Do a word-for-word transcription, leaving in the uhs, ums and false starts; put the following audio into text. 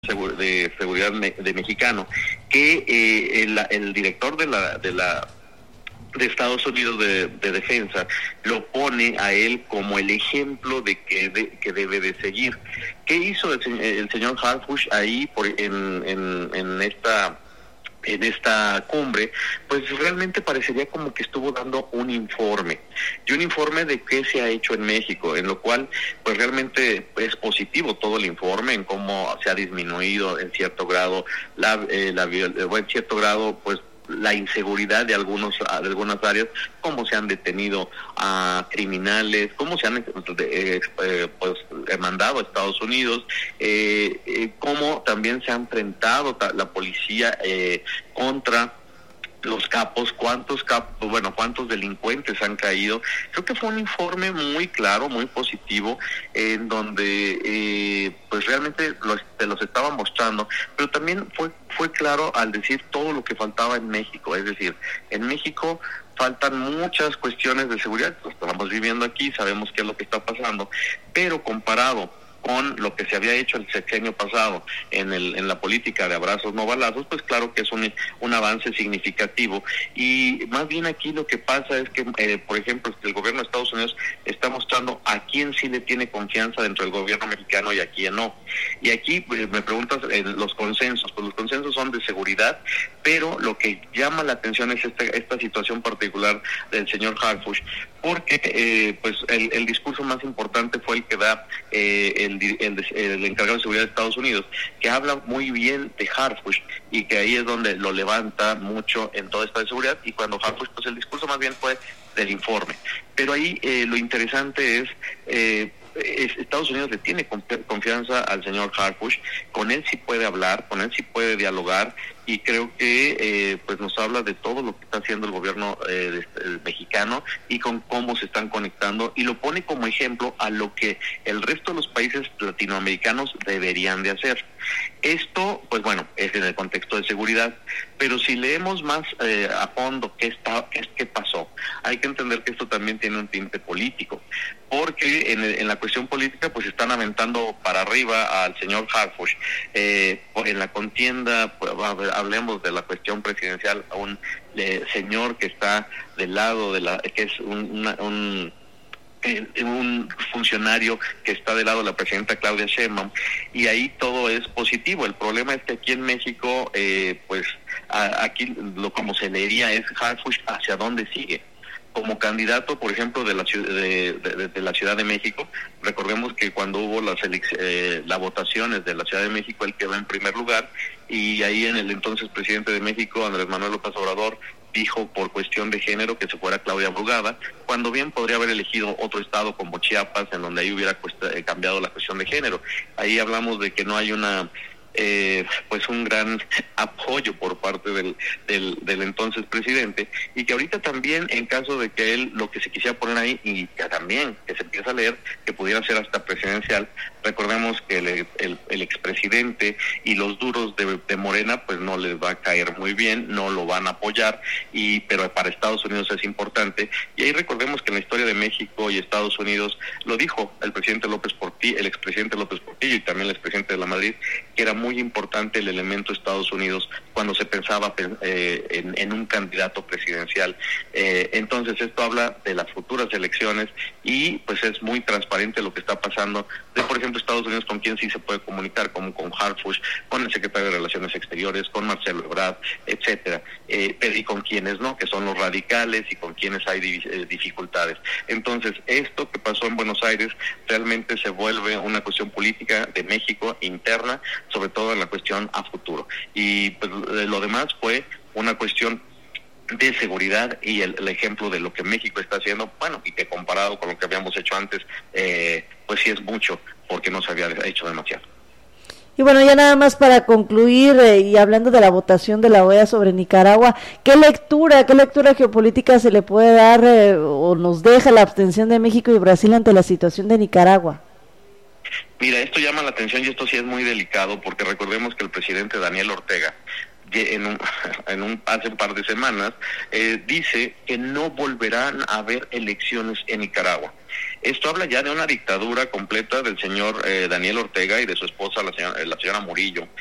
de seguridad de mexicano, que eh, el, el director de la de la de Estados Unidos de, de defensa lo pone a él como el ejemplo de que de, que debe de seguir. ¿Qué hizo el, el señor Harfuch ahí por, en, en, en esta en esta cumbre? Pues realmente parecería como que estuvo dando un informe, y un informe de qué se ha hecho en México, en lo cual pues realmente es positivo todo el informe, en cómo se ha disminuido en cierto grado la, eh, la en cierto grado pues la inseguridad de algunos de algunas áreas, cómo se han detenido a criminales, cómo se han eh, eh, pues mandado a Estados Unidos, eh, eh, cómo también se ha enfrentado la policía eh, contra los capos, cuántos capos, bueno, cuántos delincuentes han caído. Creo que fue un informe muy claro, muy positivo, en donde eh, pues realmente los, te los estaba mostrando, pero también fue fue claro al decir todo lo que faltaba en México. Es decir, en México faltan muchas cuestiones de seguridad, lo estamos viviendo aquí, sabemos qué es lo que está pasando, pero comparado con lo que se había hecho el sexenio pasado en el en la política de abrazos no balazos, pues claro que es un, un avance significativo. Y más bien aquí lo que pasa es que, eh, por ejemplo, el gobierno de Estados Unidos está mostrando a quién sí le tiene confianza dentro del gobierno mexicano y a quién no. Y aquí pues, me preguntas en los consensos, pues los consensos son de seguridad, pero lo que llama la atención es esta, esta situación particular del señor Harfuch, porque eh, pues el, el discurso más importante fue el que da eh, el El, el, el encargado de seguridad de Estados Unidos, que habla muy bien de Harfuch, y que ahí es donde lo levanta mucho en toda esta de seguridad. Y cuando Harfuch, pues el discurso más bien fue del informe, pero ahí eh, lo interesante es eh, es, Estados Unidos le tiene confianza al señor Harfuch, con él sí puede hablar, con él sí puede dialogar, y creo que eh, pues nos habla de todo lo que está haciendo el gobierno eh, de, el mexicano, y con cómo se están conectando, y lo pone como ejemplo a lo que el resto de los países latinoamericanos deberían de hacer. Esto, pues bueno, es en el contexto de seguridad, pero si leemos más eh, a fondo qué está, qué, qué pasó, hay que entender que esto también tiene un tinte político, porque en, en la cuestión política pues están aventando para arriba al señor Harfuch, eh, en la contienda, pues, hablemos de la cuestión presidencial, a un eh, señor que está del lado de la, que es un, una, un un funcionario que está del lado de la presidenta Claudia Sheinbaum, y ahí todo es positivo. El problema es que aquí en México, eh, pues a, aquí lo como se leería es Harfuch hacia dónde sigue. Como candidato, por ejemplo, de la de, de, de la Ciudad de México, recordemos que cuando hubo las eh, las votaciones de la Ciudad de México, él quedó en primer lugar, y ahí en el entonces presidente de México, Andrés Manuel López Obrador, dijo por cuestión de género que se fuera Claudia Brugada, cuando bien podría haber elegido otro estado como Chiapas, en donde ahí hubiera cuesta, eh, cambiado la cuestión de género. Ahí hablamos de que no hay una Eh, pues un gran apoyo por parte del, del del entonces presidente, y que ahorita también, en caso de que él lo que se quisiera poner ahí, y que también que se empieza a leer que pudiera ser hasta presidencial, recordemos que el, el, el expresidente y los duros de, de Morena pues no les va a caer muy bien, no lo van a apoyar, y pero para Estados Unidos es importante. Y ahí recordemos que en la historia de México y Estados Unidos lo dijo el presidente López Portillo, el expresidente López Portillo, y también el expresidente de la Madrid, que era muy importante el elemento Estados Unidos cuando se pensaba eh, en, en un candidato presidencial. Eh, entonces esto habla de las futuras elecciones, y pues es muy transparente lo que está pasando de, por ejemplo, Estados Unidos, con quién sí se puede comunicar, como con Harfuch, con el secretario de Relaciones Exteriores, con Marcelo Ebrard, etcétera, eh, y con quienes no, que son los radicales, y con quienes hay eh, dificultades. Entonces esto que pasó en Buenos Aires realmente se vuelve una cuestión política de México interna, sobre todo en la cuestión a futuro, y pues lo demás fue una cuestión de seguridad, y el, el ejemplo de lo que México está haciendo, bueno, y que comparado con lo que habíamos hecho antes, eh, pues sí es mucho, porque no se había hecho demasiado. Y bueno, ya nada más para concluir, eh, y hablando de la votación de la O E A sobre Nicaragua, ¿qué lectura, qué lectura geopolítica se le puede dar eh, o nos deja la abstención de México y Brasil ante la situación de Nicaragua? Mira, esto llama la atención, y esto sí es muy delicado, porque recordemos que el presidente Daniel Ortega, en un, en un hace un par de semanas, eh, dice que no volverán a haber elecciones en Nicaragua. Esto habla ya de una dictadura completa del señor eh, Daniel Ortega y de su esposa, la señora, la señora Murillo.